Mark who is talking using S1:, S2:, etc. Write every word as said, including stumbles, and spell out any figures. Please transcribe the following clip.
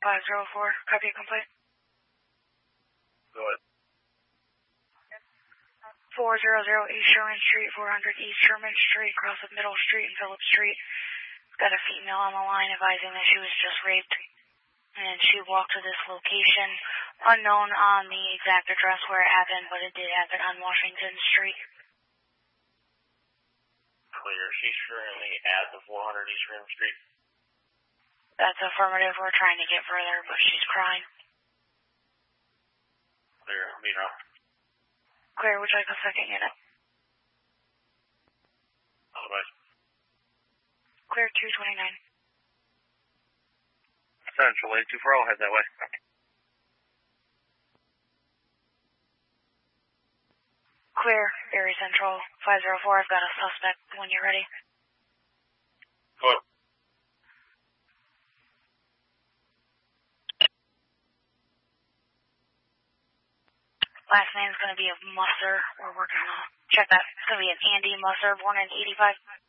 S1: five zero four, copy a complaint.
S2: Go ahead.
S1: four hundred East Sherman Street, four hundred East Sherman Street, across of Middle Street and Phillips Street. Got a female on the line advising that she was just raped. And she walked to this location, unknown on the exact address where it happened, but it did happen on Washington Street.
S2: Clear. She's currently at the four hundred East Sherman Street.
S1: That's affirmative. We're trying to get further, but she's crying.
S2: Clear. Meet her.
S1: Clear, would you like a second unit?
S2: Otherwise.
S1: Clear two twenty-nine.
S2: Central eight two four, I'll head that way.
S1: Clear, Erie Central five zero four, I've got a suspect when you're ready.
S2: Go ahead.
S1: Last name's going to be a Musser. We're working on, check that. It's going to be an Andy Musser, born in eighty-five.